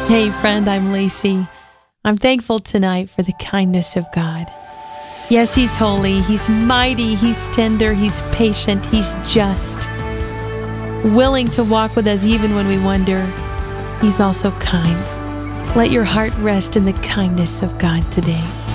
Hey friend, I'm Lacey. I'm thankful tonight for the kindness of God. Yes, He's holy, He's mighty, He's tender, He's patient, He's just. Willing to walk with us even when we wonder. He's also kind. Let your heart rest in the kindness of God today.